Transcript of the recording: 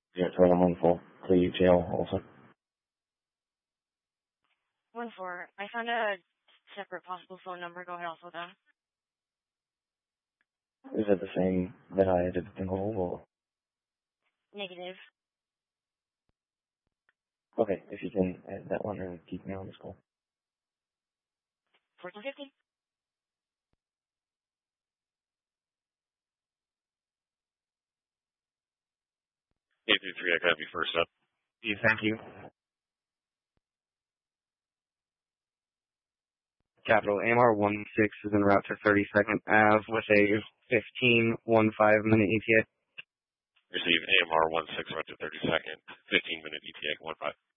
Yeah, try them 1-4. Clear jail also. 1-4. I found a separate possible phone number. Go ahead also then. Is it the same that I added in all, or? Negative. Okay, if you can add that one and keep me on this call. 1450. 833, I got you first up. Yeah, thank you. Capital AMR 16 is en route to 32nd Ave with a 15:15 minute ETA. Receive AMR 16 right to 32nd, 15-minute ETA 15.